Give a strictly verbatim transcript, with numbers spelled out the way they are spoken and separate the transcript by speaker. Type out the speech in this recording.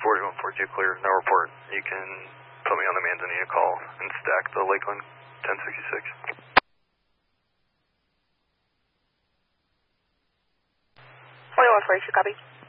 Speaker 1: forty-one forty-two clear, no report. You can put me on the Manzanita call and stack the Lakeland ten sixty-six.
Speaker 2: forty-one forty-two, copy.